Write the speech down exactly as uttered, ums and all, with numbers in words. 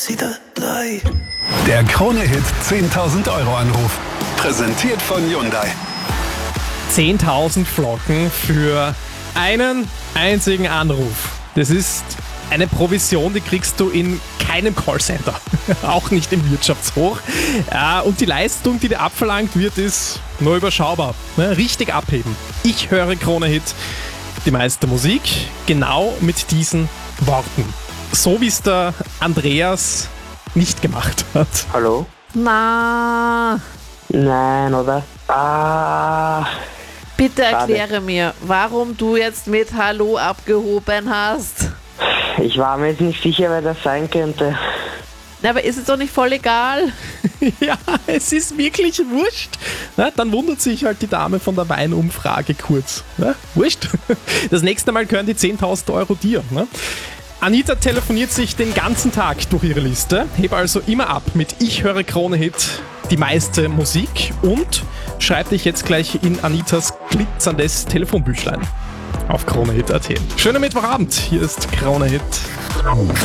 Der Krone-Hit zehntausend Euro Anruf. Präsentiert von Hyundai. zehntausend Flocken für einen einzigen Anruf. Das ist eine Provision, die kriegst du in keinem Callcenter. Auch nicht im Wirtschaftshoch. Ja, und die Leistung, die dir abverlangt wird, ist nur überschaubar. Ne? Richtig abheben. Ich höre Krone-Hit, die meiste Musik, genau mit diesen Worten. So wie es der Andreas nicht gemacht hat. Hallo? Na, Nein, oder? Ah, bitte Schade. erkläre mir, warum du jetzt mit Hallo abgehoben hast. ich war mir jetzt nicht sicher, wer das sein könnte. Na, aber ist es doch nicht voll egal? Ja, es ist wirklich wurscht. Na, dann wundert sich halt die Dame von der Weinumfrage kurz. Na, wurscht. Das nächste Mal gehören die zehntausend Euro dir. Ne? Anita telefoniert sich den ganzen Tag durch ihre Liste. Heb also immer ab mit Ich höre Krone-Hit, die meiste Musik, und schreib dich jetzt gleich in Anitas glitzerndes Telefonbüchlein auf Kronehit punkt at. Schönen Mittwochabend, hier ist Krone-Hit.